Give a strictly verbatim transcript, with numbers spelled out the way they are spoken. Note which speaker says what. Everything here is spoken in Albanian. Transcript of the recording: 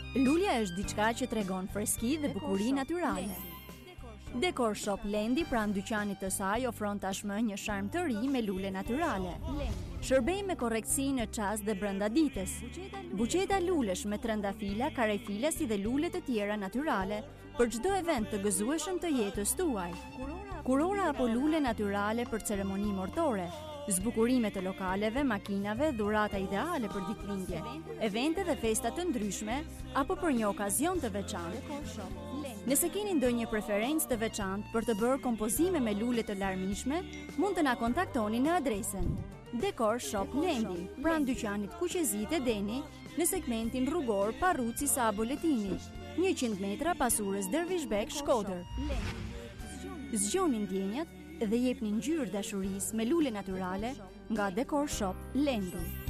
Speaker 1: Lulja është diçka që tregon freski dhe bukuri natyrale. Decor Shop Lendi pranë dyqanit të saj ofron tashmë një sharm të ri me lule natyrale. Shërbej me korrektësi në çast dhe brenda ditës. Buqeta lulesh me trëndafila, karefila si dhe lule të tjera natyrale për çdo event të gëzueshëm të jetës tuaj. Kurora apo lule natyrale për ceremoni martore, zbukurime të lokaleve, makinave, dhurata ideale për ditëlindje, evente dhe festa të ndryshme apo për një okazion të veçantë. Nëse keni ndonjë preferencë të veçantë për të bërë kompozime me lule të larmishme, mund të na kontaktoni në adresën Decor Shop Lendi, pranë dyqanit Kuqezit e Deni, në segmentin rrugor Parruci Sabo Letini, njëqind metra pas urës Dervishbek, Shkodër. Zgjoni ndjenjat dhe jepni ngjyrë dashurisë me lule natyrale nga Decor Shop Lendi.